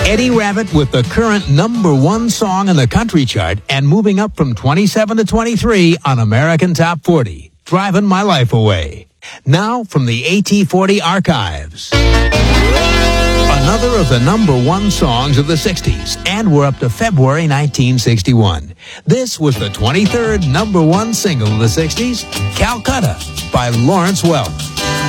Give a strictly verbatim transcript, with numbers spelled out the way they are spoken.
Eddie Rabbitt with the current number one song in the country chart and moving up from twenty-seven to twenty-three on American Top forty, Driving My Life Away. Now from the A T forty archives. Another of the number one songs of the sixties, and we're up to February nineteen sixty-one. This was the twenty-third number one single of the sixties, Calcutta by Lawrence Welk.